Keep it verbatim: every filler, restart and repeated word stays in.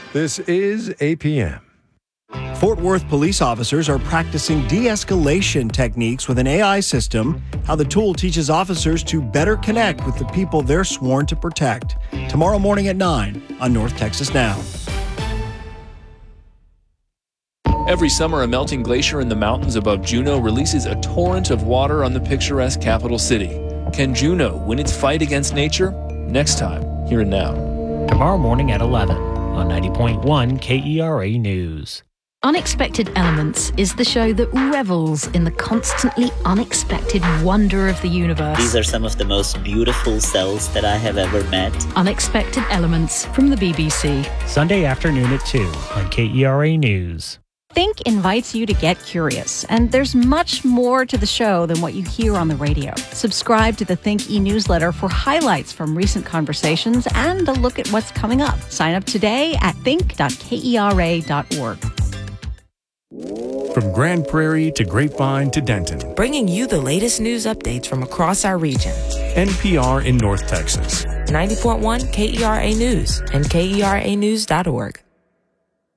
This is A P M. Fort Worth police officers are practicing de-escalation techniques with an A I system, how the tool teaches officers to better connect with the people they're sworn to protect. Tomorrow morning at nine on North Texas Now. Every summer, a melting glacier in the mountains above Juneau releases a torrent of water on the picturesque capital city. Can Juneau win its fight against nature? Next time, here and now. Tomorrow morning at eleven on ninety point one K E R A News. Unexpected Elements is the show that revels in the constantly unexpected wonder of the universe. These are some of the most beautiful cells that I have ever met. Unexpected Elements from the B B C. Sunday afternoon at two on K E R A News. Think invites you to get curious, and there's much more to the show than what you hear on the radio. Subscribe to the Think e-newsletter for highlights from recent conversations and a look at what's coming up. Sign up today at think dot kera dot org. From Grand Prairie to Grapevine to Denton, bringing you the latest news updates from across our region. N P R in North Texas. ninety point one K E R A News and K E R A news dot org.